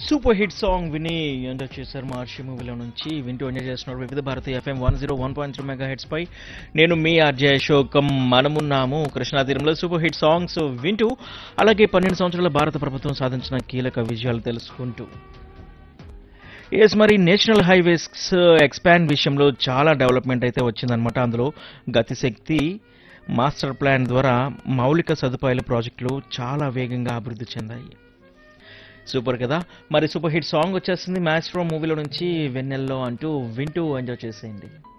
super hit song విని enjoy చేశారు మహర్షి మూవీలో నుంచి వింటూ ఎంజాయ్ చేస్తున్నారు వివిధ భారతి ఎఫ్ఎం 101.3 మెగా హెడ్స్ పై నేను మీ ఆర్జే అశోకం మనమున్నాము కృష్ణా తీరంలో సూపర్ హిట్ సాంగ్స్ వింటూ అలాగే 12 సంవత్సరాల భారత ప్రభుత్వం సాధించిన కీలక విజయాలు తెలుసుకుంటూ ఎస్ మరి నేషనల్ హైవేస్ ఎక్స్పాండ్ విషయంలో చాలా డెవలప్మెంట్ అయితే వచ్చిందనమాట అందులో గతిశక్తి మాస్టర్ ప్లాన్ ద్వారా మౌలిక సదుపాయాల ప్రాజెక్టులు చాలా వేగంగా అభివృద్ధి చెందాయి సూపర్ కదా మరి సూపర్ హిట్ సాంగ్ వచ్చేస్తుంది మ్యాచ్ ఫ్రమ్ మూవీలో నుంచి వెన్నెల్లో అంటూ వింటూ ఎంజాయ్ చేసేయండి